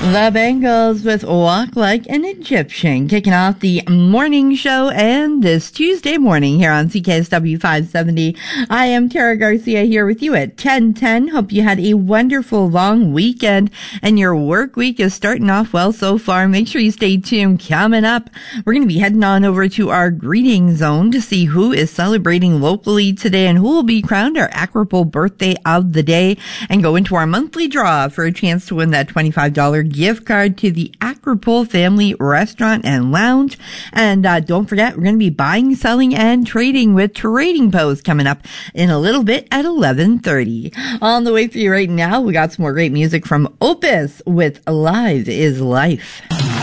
The Bengals with Walk Like an Egyptian, kicking off the morning show and this Tuesday morning here on CKSW 570. I am Tara Garcia here with you at 10:10. Hope you had a wonderful long weekend and your work week is starting off well so far. Make sure you stay tuned. Coming up, we're going to be heading on over to our greeting zone to see who is celebrating locally today and who will be crowned our Acropole birthday of the day, and go into our monthly draw for a chance to win that $25 gift card to the Acropole Family Restaurant and Lounge. And don't forget, we're going to be buying, selling, and trading with Trading Post coming up in a little bit at 11:30. On the way for you right now, we got some more great music from Opus with Alive is Life.